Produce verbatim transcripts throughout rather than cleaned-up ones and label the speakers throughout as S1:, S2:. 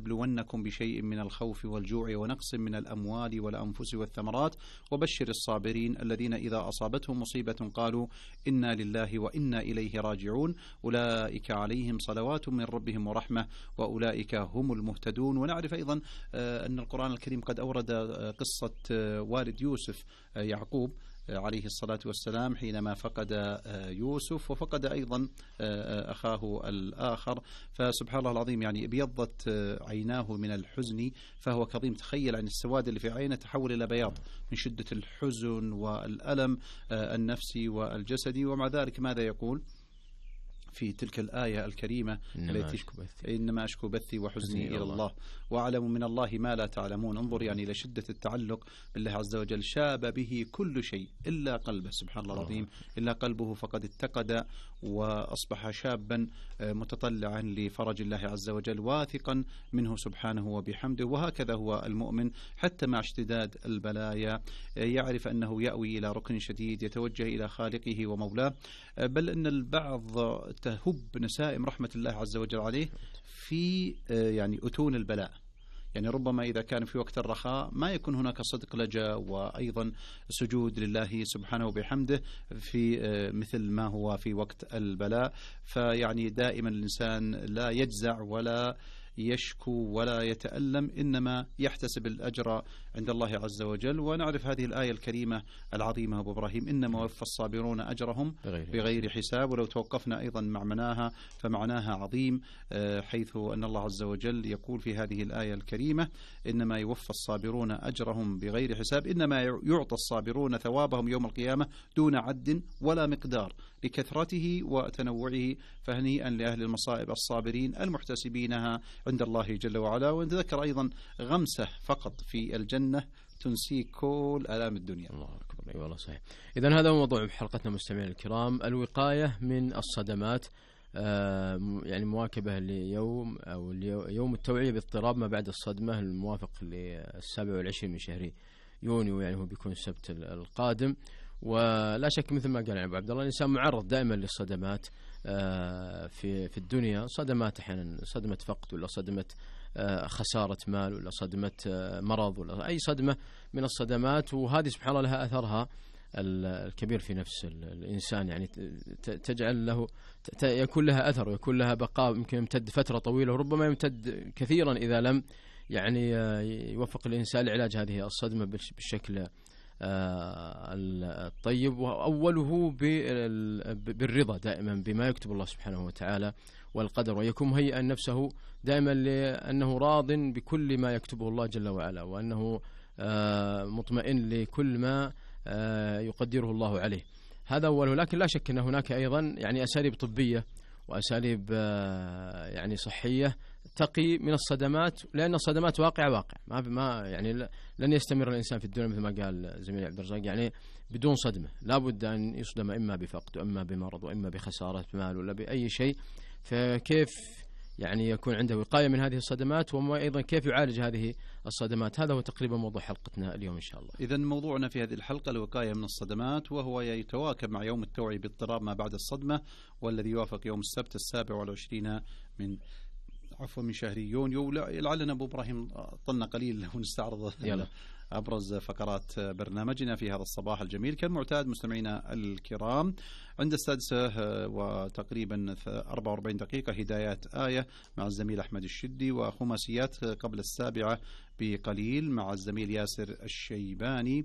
S1: ولنبلونكم بشيء من الخوف والجوع ونقص من الأموال والأنفس والثمرات وبشر الصابرين الذين إذا أصابتهم مصيبة قالوا إنا لله وإنا إليه راجعون أولئك عليهم صلوات من ربهم ورحمة وأولئك هم المهتدون. ونعرف أيضا أن القرآن الكريم قد أورد قصة والد يوسف يعقوب عليه الصلاة والسلام حينما فقد يوسف وفقد أيضا أخاه الآخر، فسبحان الله العظيم يعني ابيضت عيناه من الحزن فهو كظيم. تخيل عن السواد اللي في عينه تحول إلى بياض من شدة الحزن والألم النفسي والجسدي. ومع ذلك ماذا يقول في تلك الآية الكريمة
S2: إنما
S1: التي
S2: أشكو بثي,
S1: إنما أشكو بثي وحزني إلى الله, الله وأعلم من الله ما لا تعلمون. انظر يعني إلى شدة التعلق بالله عز وجل، شاب به كل شيء إلا قلبه، سبحان الله العظيم، إلا قلبه فقد اتقد وأصبح شابا متطلعا لفرج الله عز وجل واثقا منه سبحانه وبحمده. وهكذا هو المؤمن حتى مع اشتداد البلايا يعرف أنه يأوي إلى ركن شديد يتوجه إلى خالقه ومولاه، بل أن البعض تهب نسائم رحمة الله عز وجل عليه في يعني أتون البلاء. يعني ربما إذا كان في وقت الرخاء ما يكون هناك صدق لجأ وأيضا سجود لله سبحانه وبحمده في مثل ما هو في وقت البلاء. فيعني دائما الإنسان لا يجزع ولا يشكو ولا يتألم، إنما يحتسب الأجر عند الله عز وجل. ونعرف هذه الآية الكريمة العظيمة أبو إبراهيم، إنما وفى الصابرون أجرهم بغير حساب. ولو توقفنا أيضا مع معناها فمعناها عظيم، حيث أن الله عز وجل يقول في هذه الآية الكريمة إنما يوفى الصابرون أجرهم بغير حساب، إنما يعطى الصابرون ثوابهم يوم القيامة دون عد ولا مقدار لكثرته وتنوعه، فهنيئا لأهل المصائب الصابرين المحتسبينها عند الله جل وعلا. ونتذكر أيضا غمسة فقط في الجنة تنسي كل آلام الدنيا.
S2: الله أكبر. أي والله صحيح. إذن هذا هو موضوع حلقتنا مستمعين الكرام، الوقاية من الصدمات، آه يعني مواكبة ليوم أو يوم التوعية باضطراب ما بعد الصدمة الموافق للسابع والعشرين من شهر يونيو، يعني هو بيكون السبت القادم. ولا شك مثل ما قال أبو عبد الله الإنسان معرض دائما للصدمات في في الدنيا، صدمات أحيانا صدمة فقد ولا صدمة خسارة مال ولا صدمة مرض ولا أي صدمة من الصدمات، وهذه سبحان الله لها أثرها الكبير في نفس الإنسان، يعني تجعل له يكون لها أثر ويكون لها بقاء يمكن يمتد فترة طويلة وربما يمتد كثيرا إذا لم يعني يوفق الإنسان لعلاج هذه الصدمة بالشكل الطيب. وأوله بالرضا دائما بما يكتب الله سبحانه وتعالى والقدر، ويكون مهيئا نفسه دائما لأنه راض بكل ما يكتبه الله جل وعلا، وأنه مطمئن لكل ما يقدره الله عليه. هذا أوله. لكن لا شك أن هناك أيضا يعني أساليب طبية وأساليب يعني صحية تقي من الصدمات، لأن الصدمات واقع واقع ما ما يعني لن يستمر الإنسان في الدنيا مثل ما قال زميلي عبد الرزاق يعني بدون صدمة، لا بد أن يصدم إما بفقد وإما بمرض وإما بخسارة مال ولا بأي شيء. فكيف يعني يكون عنده وقاية من هذه الصدمات، وأيضا كيف يعالج هذه الصدمات، هذا هو تقريبا موضوع حلقتنا اليوم إن شاء الله.
S1: إذن موضوعنا في هذه الحلقة الوقاية من الصدمات، وهو يتواكب مع يوم التوعية باضطراب ما بعد الصدمة، والذي يوافق يوم السبت السابع والعشرين من عفوا من شهر يونيو. لعلنا أبو إبراهيم طلنا قليل ونستعرض يلا. أبرز فقرات برنامجنا في هذا الصباح الجميل. كالمعتاد مستمعينا الكرام عند السادسة وتقريبا أربعة وأربعين دقيقة هدايات آية مع الزميل أحمد الشدي، وخماسيات قبل السابعة بقليل مع الزميل ياسر الشيباني،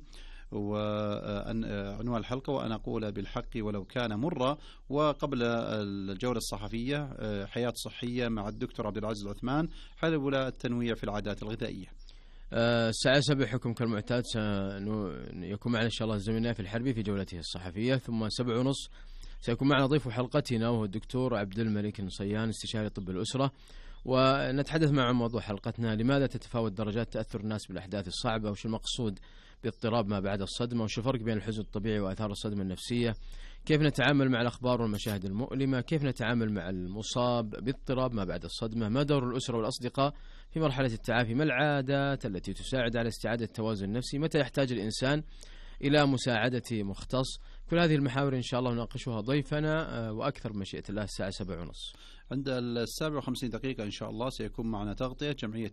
S1: وعنوان الحلقة وأنا أقول بالحق ولو كان مرة. وقبل الجولة الصحفية حياة صحية مع الدكتور عبد العزيز العثمان حول التنويع في العادات الغذائية.
S2: الساعة سبع حكم كالمعتاد سيكون معنا إن شاء الله زميلنا في الحربي في جولته الصحفية، ثم سبع ونص سيكون معنا ضيف حلقتنا وهو الدكتور عبد الملك النصيان استشاري طب الأسرة، ونتحدث معه عن موضوع حلقتنا: لماذا تتفاوت درجات تأثر الناس بالأحداث الصعبة، وش المقصود باضطراب ما بعد الصدمة، وش الفرق بين الحزن الطبيعي وآثار الصدمة النفسية، كيف نتعامل مع الأخبار والمشاهد المؤلمة، كيف نتعامل مع المصاب باضطراب ما بعد الصدمة، ما دور الأسرة والأصدقاء في مرحلة التعافي، ما العادات التي تساعد على استعادة التوازن النفسي، متى يحتاج الإنسان إلى مساعدة مختص. كل هذه المحاور إن شاء الله نناقشها ضيفنا وأكثر بمشيئة الله الساعة سبع ونص.
S1: عند السابع وخمسين دقيقة إن شاء الله سيكون معنا تغطية جمعية